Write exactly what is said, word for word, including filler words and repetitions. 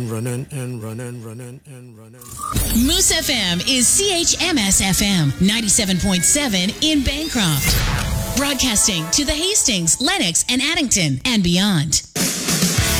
Running and running, running and running. Moose F M is C H M S F M ninety-seven point seven in Bancroft. Broadcasting to the Hastings, Lenox, and Addington and beyond.